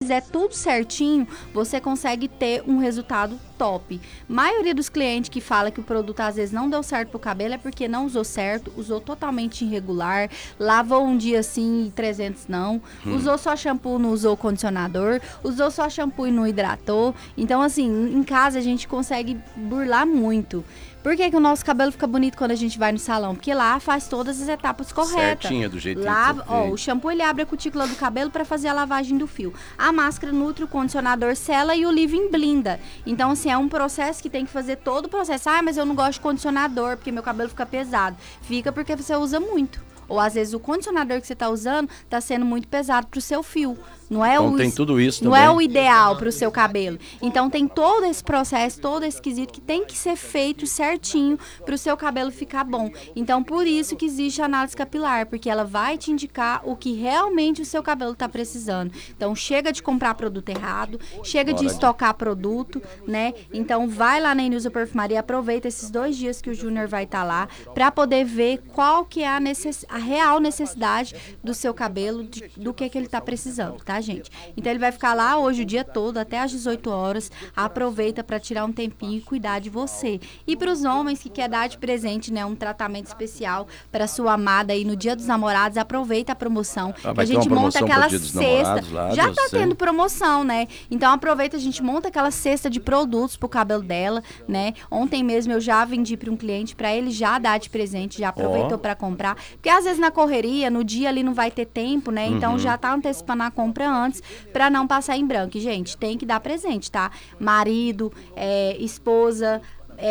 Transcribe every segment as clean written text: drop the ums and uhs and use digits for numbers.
fizer tudo certinho, você consegue ter um resultado top. Maioria dos clientes que fala que o produto às vezes não deu certo pro cabelo é porque não usou certo, usou totalmente irregular, lavou um dia sim e 300 não, usou só shampoo, não usou condicionador, usou só shampoo e não hidratou. Então assim, em casa a gente consegue burlar muito. Por que o nosso cabelo fica bonito quando a gente vai no salão? Porque lá faz todas as etapas corretas. Certinha, do jeito Lava, que você o shampoo ele abre a cutícula do cabelo para fazer a lavagem do fio. A máscara nutre, o condicionador sela e o leave-in blinda. Então, assim, é um processo que tem que fazer todo o processo. Ah, mas eu não gosto de condicionador porque meu cabelo fica pesado. Fica porque você usa muito. Ou às vezes o condicionador que você está usando está sendo muito pesado para o seu fio. Não é então tem tudo isso não também. é o ideal para o seu cabelo. Então tem todo esse processo, todo esse quesito que tem que ser feito certinho para o seu cabelo ficar bom. Então por isso que existe a análise capilar, porque ela vai te indicar o que realmente o seu cabelo está precisando. Então chega de comprar produto errado, chega de estocar produto, né? Então vai lá na Enilza Perfumaria, aproveita esses 2 dias que o Júnior vai estar lá para poder ver qual que é a real necessidade do seu cabelo, do que ele está precisando, tá, gente? Então ele vai ficar lá hoje o dia todo, até às 18 horas. Aproveita para tirar um tempinho e cuidar de você. E para os homens que quer dar de presente, né, um tratamento especial para sua amada aí no Dia dos Namorados, aproveita a promoção. Vai a gente ter uma monta promoção aquela pro Dia dos cesta. Namorados lá, Já tá tendo promoção, né? Então aproveita, a gente monta aquela cesta de produtos pro cabelo dela, né? Ontem mesmo eu já vendi para um cliente, para ele já dar de presente, já aproveitou para comprar. Porque às vezes na correria, no dia ali não vai ter tempo, né? Então já tá antecipando a compra antes para não passar em branco. E, gente, tem que dar presente, tá? Marido, esposa,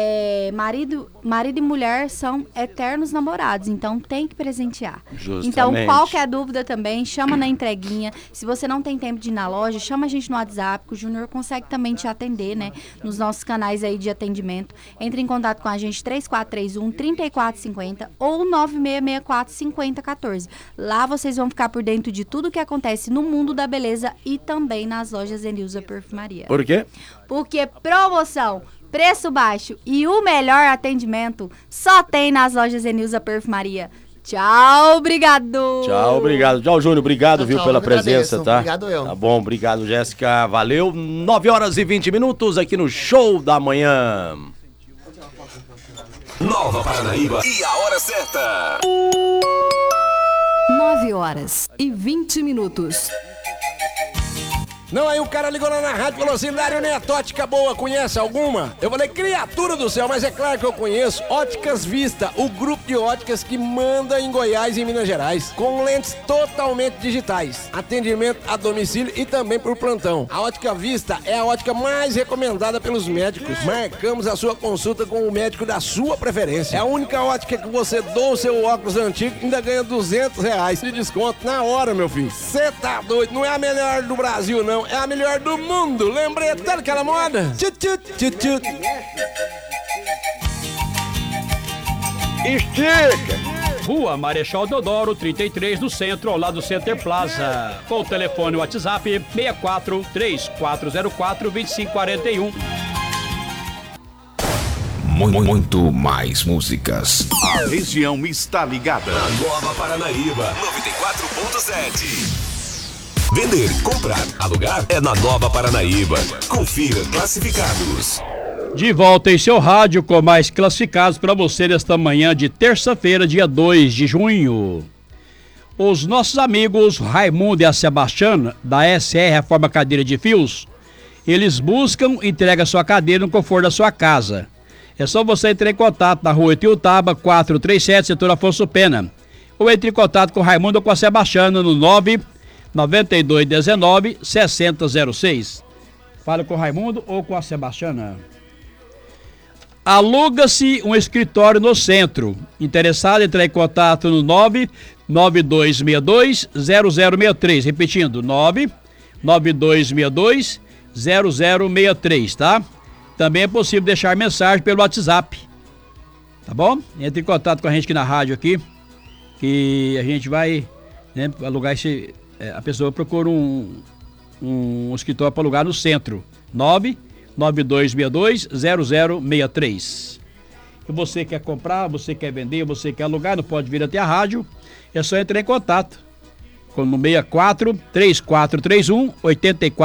marido e mulher são eternos namorados, então tem que presentear. Justamente. Então, qualquer dúvida também, chama na entreguinha. Se você não tem tempo de ir na loja, chama a gente no WhatsApp, que o Júnior consegue também te atender, né? Nos nossos canais aí de atendimento. Entre em contato com a gente, 3431-3450 ou 9664-5014. Lá vocês vão ficar por dentro de tudo que acontece no mundo da beleza e também nas lojas Enilza Perfumaria. Por quê? Porque promoção, preço baixo e o melhor atendimento só tem nas lojas Enilza Perfumaria. Tchau, obrigado. Tchau, obrigado. Tchau, Júnior, obrigado, viu, pela presença, tá? Obrigado eu. Tá bom, obrigado, Jéssica, valeu. 9h20 aqui no Show da Manhã. Nova Paranaíba e a hora certa. 9h20. Não, aí o cara ligou lá na rádio e falou assim: Dário Neto, ótica boa, conhece alguma? Eu falei: criatura do céu, mas é claro que eu conheço. Óticas Vista, o grupo de óticas que manda em Goiás e em Minas Gerais, com lentes totalmente digitais, atendimento a domicílio e também por plantão. A Ótica Vista é a ótica mais recomendada pelos médicos. Marcamos a sua consulta com o médico da sua preferência. É a única ótica que você doa o seu óculos antigo e ainda ganha R$200 de desconto na hora, meu filho. Você tá doido, não é a melhor do Brasil, não. É a melhor do mundo. Lembrei até daquela moda. Estica! Rua Marechal Deodoro, 33, no centro, ao lado do Center Plaza. Com o telefone WhatsApp 64 3404 2541. Muito mais músicas. A região está ligada. A Nova Paranaíba 94.7. Vender, comprar, alugar é na Nova Paranaíba. Confira classificados. De volta em seu rádio com mais classificados para você nesta manhã de terça-feira, dia 2 de junho. Os nossos amigos Raimundo e a Sebastiana, da SR Reforma Cadeira de Fios, eles buscam e entregam a sua cadeira no conforto da sua casa. É só você entrar em contato na rua Itiutaba, 437, setor Afonso Pena. Ou entre em contato com o Raimundo ou com a Sebastiana no 99219-6006. Fala com o Raimundo ou com a Sebastiana. Aluga-se um escritório no centro. Interessado, entrar em contato no 99262-0063. Repetindo, 99262-0063, tá? Também é possível deixar mensagem pelo WhatsApp. Tá bom? Entre em contato com a gente aqui na rádio aqui, que a gente vai, né, alugar esse... a pessoa procura um escritório para alugar no centro. 99262-0063. E você quer comprar, você quer vender, você quer alugar, não pode vir até a rádio, é só entrar em contato no 64 3431 84